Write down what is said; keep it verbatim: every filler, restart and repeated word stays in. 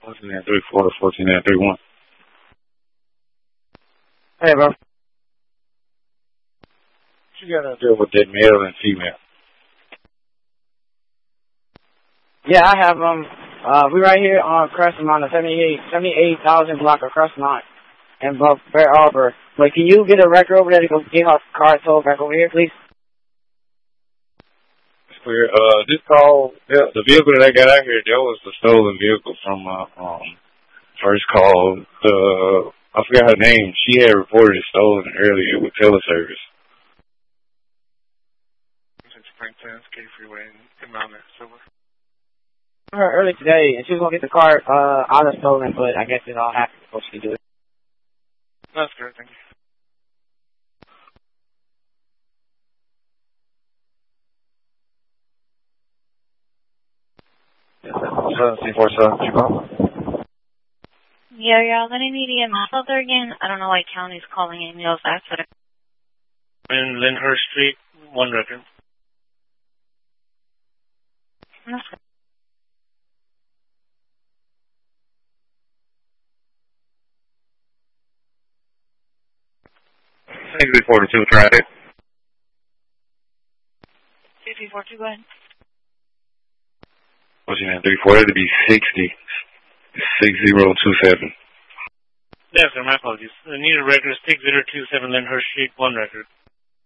fourteen nine three four, fourteen nine three one. Hey, bro. What you got to deal with that male and female? Yeah, I have them. Um, uh, we right here on Crestmont, the seventy-eight, seventy-eight thousand block of Crestmont in both Bear Arbor. But can you get a record over there to go get her car towed back over here, please? Clear. Uh, this call, yeah, the vehicle that I got out here, that was the stolen vehicle from my um, first call. The I forgot her name. She had reported it stolen earlier with teleservice. Springton, K Freeway, in Mount Silver. Her early today, and she was gonna get the car uh, out of stolen, but I guess it all happened before she could do it. That's good, thank you. seven C four seven, you call? Yeah, yeah, let me need a out there again. I don't know why county's calling in meals after. In Lyndhurst Street, one record. That's good. sixty forty-two, tried it. sixty forty-two, go ahead. What's your name? three four, it'd be sixty. six zero two seven. Yes, sir, my apologies. I need a record, six zero two seven Lyndhurst Street, one record.